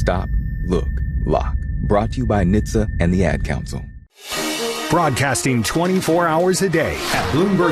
Stop, look, lock. Brought to you by NHTSA and the Ad Council. Broadcasting 24 hours a day at Bloomberg